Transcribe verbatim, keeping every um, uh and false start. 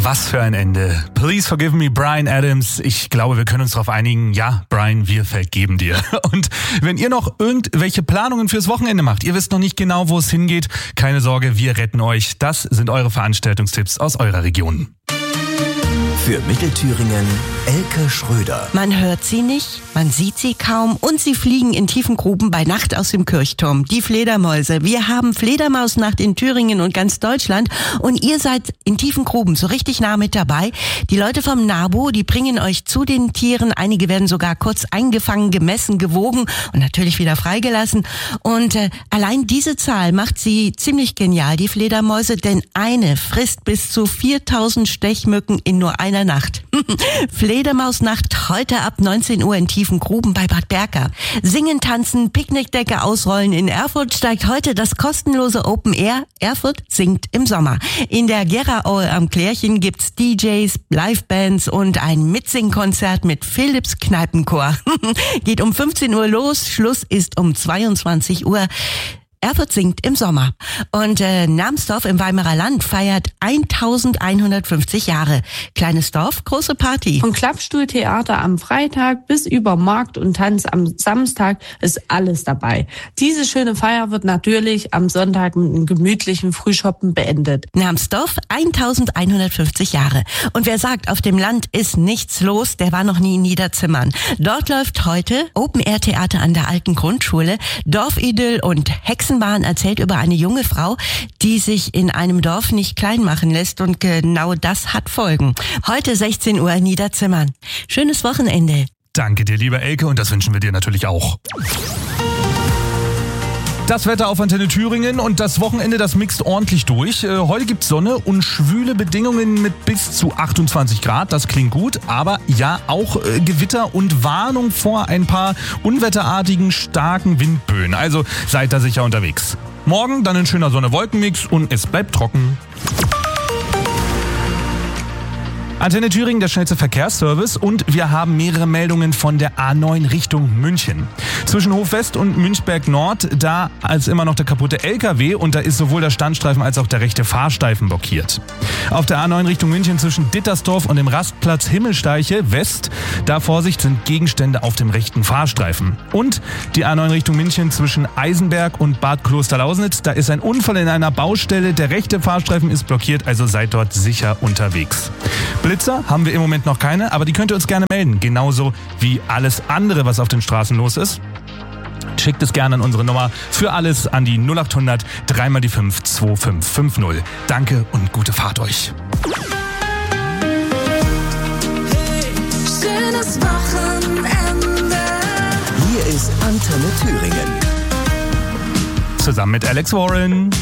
Was für ein Ende. Please forgive me, Bryan Adams. Ich glaube, wir können uns darauf einigen, ja, Bryan, wir vergeben dir. Und wenn ihr noch irgendwelche Planungen fürs Wochenende macht, ihr wisst noch nicht genau, wo es hingeht, keine Sorge, wir retten euch. Das sind eure Veranstaltungstipps aus eurer Region. Für Mittelthüringen Elke Schröder. Man hört sie nicht, man sieht sie kaum und sie fliegen in tiefen Gruben bei Nacht aus dem Kirchturm. Die Fledermäuse. Wir haben Fledermausnacht in Thüringen und ganz Deutschland und ihr seid in tiefen Gruben so richtig nah mit dabei. Die Leute vom NABU, die bringen euch zu den Tieren. Einige werden sogar kurz eingefangen, gemessen, gewogen und natürlich wieder freigelassen. Und äh, allein diese Zahl macht sie ziemlich genial, die Fledermäuse, denn eine frisst bis zu viertausend Stechmücken in nur einer Nacht. Fledermausnacht heute ab neunzehn Uhr in tiefen Gruben bei Bad Berka. Singen, tanzen, Picknickdecke ausrollen. In Erfurt steigt heute das kostenlose Open Air. Erfurt singt im Sommer. In der Geraue am Klärchen gibt's D Js, Livebands und ein Mitsingkonzert mit Philips Kneipenchor. Geht um fünfzehn Uhr los. Schluss ist um zweiundzwanzig Uhr. Erfurt singt im Sommer. Und äh, Namsdorf im Weimarer Land feiert eintausendeinhundertfünfzig Jahre. Kleines Dorf, große Party. Vom Klappstuhltheater am Freitag bis über Markt und Tanz am Samstag ist alles dabei. Diese schöne Feier wird natürlich am Sonntag mit einem gemütlichen Frühschoppen beendet. Namsdorf, eintausendeinhundertfünfzig Jahre. Und wer sagt, auf dem Land ist nichts los, der war noch nie in Niederzimmern. Dort läuft heute Open-Air-Theater an der alten Grundschule. Dorfidyll und Hexen Bahn erzählt über eine junge Frau, die sich in einem Dorf nicht klein machen lässt und genau das hat Folgen. Heute sechzehn Uhr Niederzimmern. Schönes Wochenende. Danke dir, liebe Elke, und das wünschen wir dir natürlich auch. Das Wetter auf Antenne Thüringen und das Wochenende, das mixt ordentlich durch. Äh, heute gibt's Sonne und schwüle Bedingungen mit bis zu achtundzwanzig Grad. Das klingt gut, aber ja auch äh, Gewitter und Warnung vor ein paar unwetterartigen, starken Windböen. Also seid da sicher unterwegs. Morgen dann ein schöner Sonne-Wolken-Mix und es bleibt trocken. Antenne Thüringen, der schnellste Verkehrsservice, und wir haben mehrere Meldungen von der A neun Richtung München. Zwischen Hofwest und Münchberg Nord, da ist immer noch der kaputte L K W und da ist sowohl der Standstreifen als auch der rechte Fahrstreifen blockiert. Auf der A neun Richtung München zwischen Dittersdorf und dem Rastplatz Himmelsteiche West, da Vorsicht, sind Gegenstände auf dem rechten Fahrstreifen. Und die A neun Richtung München zwischen Eisenberg und Bad Klosterlausnitz, da ist ein Unfall in einer Baustelle, der rechte Fahrstreifen ist blockiert, also seid dort sicher unterwegs. Blitzer haben wir im Moment noch keine, aber die könnt ihr uns gerne melden. Genauso wie alles andere, was auf den Straßen los ist. Schickt es gerne an unsere Nummer. Für alles an die null acht hundert drei mal die fünf zwei fünf fünf null. Danke und gute Fahrt euch. Hey, schönes Wochenende. Hier ist Antenne Thüringen. Zusammen mit Alex Warren.